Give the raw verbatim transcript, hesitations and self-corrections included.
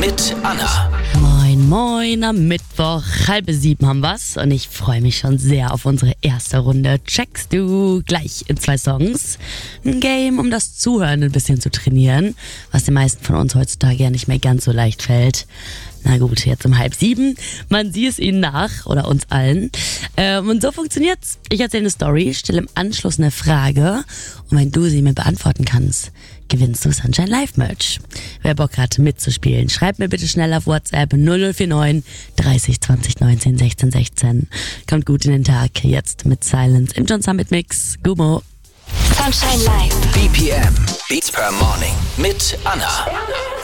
mit Anna. Moin, moin, am Mittwoch, halb sieben haben wir's und ich freue mich schon sehr auf unsere erste Runde. Checkst du gleich in zwei Songs. Ein Game, um das Zuhören ein bisschen zu trainieren, was den meisten von uns heutzutage ja nicht mehr ganz so leicht fällt. Na gut, jetzt um halb sieben. Man sieht es ihnen nach, oder uns allen. Ähm, und so funktioniert's. Ich erzähle eine Story, stelle im Anschluss eine Frage und wenn du sie mir beantworten kannst, gewinnst du Sunshine Live Merch. Wer Bock hat mitzuspielen, schreib mir bitte schnell auf WhatsApp null null vier neun dreißig zwanzig neunzehn sechzehn sechzehn. Kommt gut in den Tag, jetzt mit Silence im John Summit Mix. Gummo. Sunshine Live. B P M, Beats per Morning mit Anna.